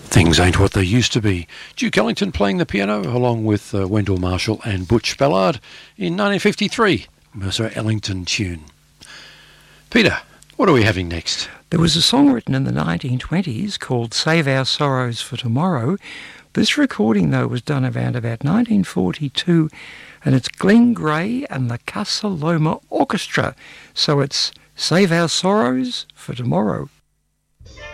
Things Ain't What They Used to Be. Duke Ellington playing the piano along with Wendell Marshall and Butch Ballard in 1953. Mercer Ellington tune. Peter, what are we having next? There was a song written in the 1920s called Save Our Sorrows for Tomorrow. This recording, though, was done around about 1942, and it's Glenn Gray and the Casa Loma Orchestra. So it's Save Our Sorrows for Tomorrow.